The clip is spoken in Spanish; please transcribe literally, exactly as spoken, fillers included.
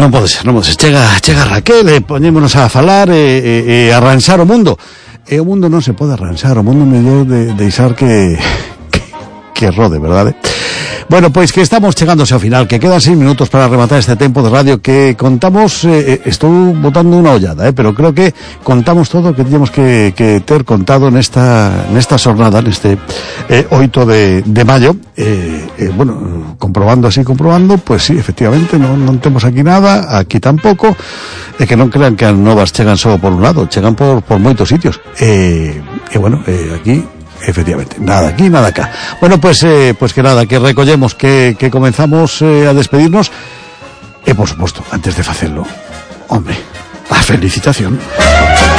Non pode ser, non pode ser. Chega, chega Raquel, e poñémonos a falar e, e, e arranxar o mundo. E o mundo non se pode arranxar, o mundo mellor de deixar que, que que rode, verdade? Bueno, pois que estamos chegándose ao final, que quedan seis minutos para rematar este tempo de radio que contamos, eh, estou botando unha ollada, eh, pero creo que contamos todo o que teníamos que, que ter contado nesta nesta xornada, neste eh, oito de, de maio, eh, eh, bueno, comprobando así, comprobando, pues sí, efectivamente, non, non temos aquí nada, aquí tampouco, e que non crean que as novas chegan só por un lado, chegan por, por moitos sitios, e, e bueno, eh, aquí efectivamente, nada aquí, nada acá. Bueno, pues eh, pues que nada, que recollemos, que, que comenzamos eh, a despedirnos. E por suposto, antes de facelo, hombre, a felicitación.